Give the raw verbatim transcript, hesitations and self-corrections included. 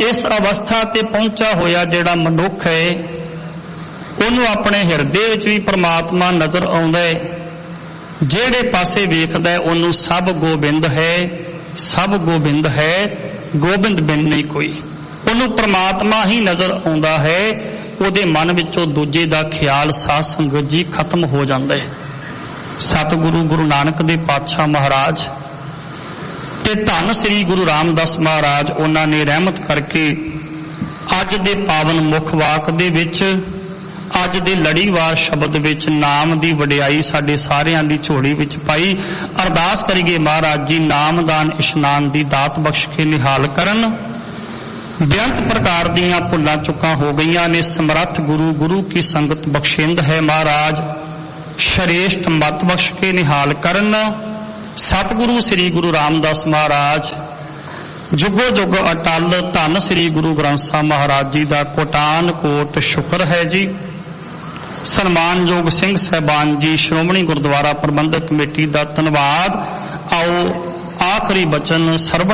इस अवस्था ते पहुंचा होया जिहड़ा मनुख है उन्होंने अपने हिरदे विच भी परमात्मा नज़र आउंदा है। जेड़े पासे वेखदा है उन्होंने सब गोबिंद है, सब गोबिंद है, गोबिंद बिन नहीं कोई। उन्होंने परमात्मा ही नज़र आउंदा है। उहदे मन विचों दूजे दा ख्याल साध संगत जी खत्म हो जाता है। सतगुरु गुरु नानक देव पातशाह महाराज ते धन श्री गुरु रामदास महाराज उन्होंने ने रहमत करके अज दे पावन मुख वाक दे विच अज दे लड़ीवार शब्द विच नाम दी वडियाई साडे सारियां दी झोली विच पाई। अरदास करिए महाराज जी नामदान इशनान दी दात बख्श के निहाल करन। बेअंत प्रकार दीयां भुल्लां चुकां हो गईयां ने। समर्थ गुरु गुरु की संगत बख्शिंद है महाराज। श्रेष्ठ मत बख्श के निहाल करन। सतगुरु श्री गुरु रामदास महाराज जुगो जुग अटल। धन श्री गुरु ग्रंथ साहब महाराज जी का कोटान कोट शुक्र है जी। सन्मानयोग सिंह साहबान जी श्रोमणी गुरुद्वारा प्रबंधक कमेटी का धन्यवाद। आओ आखिरी बचन सरवण